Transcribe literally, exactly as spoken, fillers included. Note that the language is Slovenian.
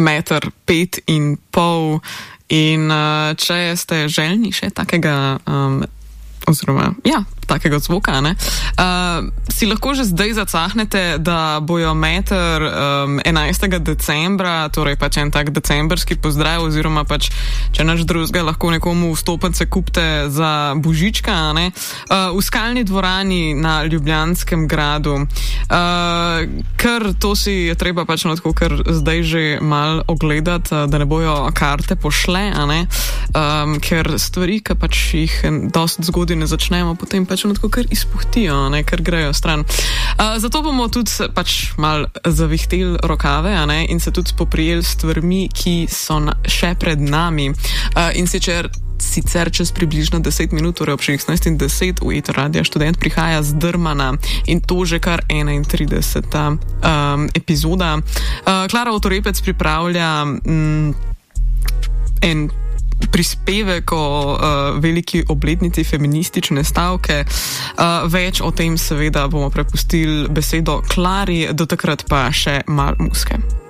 meter pet in pol in uh, če ste željni še takega um, oziroma, ja, takega zvoka, ne, uh, si lahko že zdaj zacahnete, da bojo meter um, enajstega decembra, torej pač en tak decembrski pozdrav, oziroma pač, če naš drugega lahko nekomu vstopnice kupite za božička, ne, uh, v Skalni dvorani na Ljubljanskem gradu. Uh, ker to si je treba pač no tako, ker zdaj že mal ogledati, uh, da ne bojo karte pošle, a ne, um, ker stvari, ki pač jih dosti zgodaj ne začnemo, potem pač tako kar izpuhtijo, ne, ker grejo stran. Uh, zato bomo tudi pač mal zavihteli rokave, a ne, in se tudi spoprijeli s stvarmi, ki so na, še pred nami. Uh, in sicer sicer čez približno deset minut, torej ob šestnajst in deset v Eter Radia Študent prihaja Zdrmana in to že kar enaintrideseta um, epizoda. Uh, Klara Otorepec pripravlja um, en prispevek o uh, veliki obletnici feministične stavke. Uh, več o tem seveda bomo prepustili besedo Klari, do takrat pa še mal muske.